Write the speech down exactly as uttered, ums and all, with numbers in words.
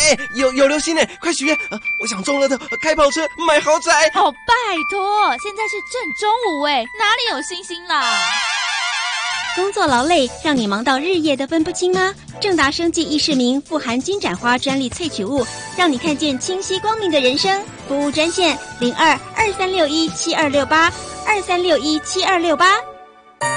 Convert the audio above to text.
哎，有有流星呢，快许愿！呃，我想中了的，开跑车，买豪宅。 哦，拜托，现在是正中午哎，哪里有星星啦？ 工作劳累，让你忙到日夜都分不清吗？正达生技益视明富含金盏花专利萃取物，让你看见清晰光明的人生。服务专线零二二三六一七二六八二三六一七二六八。